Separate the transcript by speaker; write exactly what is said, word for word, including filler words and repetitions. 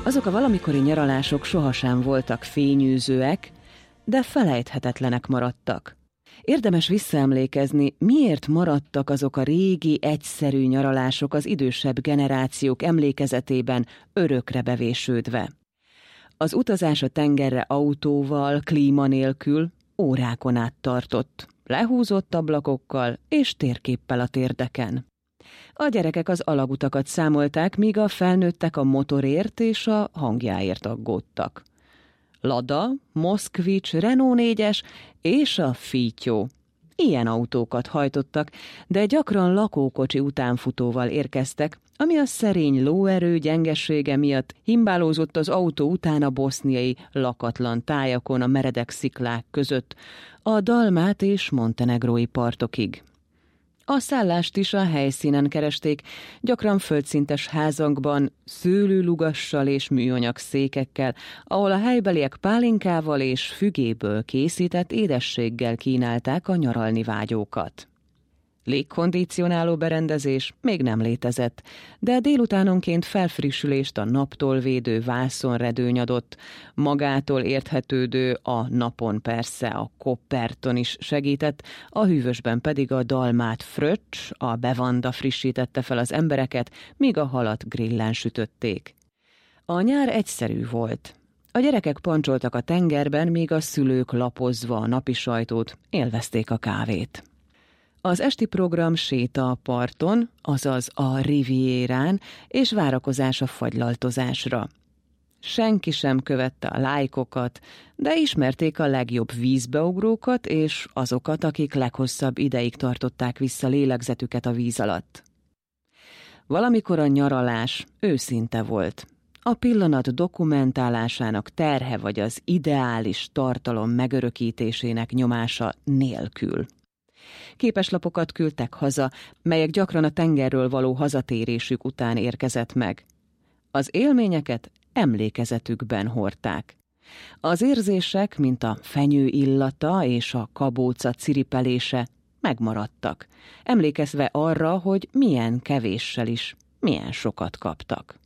Speaker 1: Azok a valamikori nyaralások sohasem voltak fényűzőek, de felejthetetlenek maradtak. Érdemes visszaemlékezni, miért maradtak azok a régi, egyszerű nyaralások az idősebb generációk emlékezetében örökre bevésődve. Az utazás a tengerre autóval, klíma nélkül órákon át tartott, lehúzott ablakokkal és térképpel a térdeken. A gyerekek az alagutakat számolták, míg a felnőttek a motorért és a hangjáért aggódtak. Lada, Moszkvics, Renault négyes és a Fityó. Ilyen autókat hajtottak, de gyakran lakókocsi utánfutóval érkeztek, ami a szerény lóerő gyengessége miatt himbálózott az autó után a boszniai lakatlan tájakon a meredek sziklák között, a dalmát és montenegrói partokig. A szállást is a helyszínen keresték, gyakran földszintes házakban, szőlőlugassal és műanyag székekkel, ahol a helybeliek pálinkával és fügéből készített édességgel kínálták a nyaralni vágyókat. Légkondicionáló berendezés még nem létezett, de délutánonként felfrissülést a naptól védő vászonredőny adott, magától érthetődő a napon persze a kopperton is segített, a hűvösben pedig a dalmát fröccs, a bevanda frissítette fel az embereket, míg a halat grillen sütötték. A nyár egyszerű volt. A gyerekek pancsoltak a tengerben, míg a szülők lapozva a napi sajtót élvezték a kávét. Az esti program séta a parton, azaz a Rivierán, és várakozás a fagylaltozásra. Senki sem követte a lájkokat, de ismerték a legjobb vízbeugrókat és azokat, akik leghosszabb ideig tartották vissza lélegzetüket a víz alatt. Valamikor a nyaralás őszinte volt. A pillanat dokumentálásának terhe vagy az ideális tartalom megörökítésének nyomása nélkül. Képeslapokat küldtek haza, melyek gyakran a tengerről való hazatérésük után érkezett meg. Az élményeket emlékezetükben hordták. Az érzések, mint a fenyő illata és a kabóca ciripelése megmaradtak, emlékezve arra, hogy milyen kevéssel is, milyen sokat kaptak.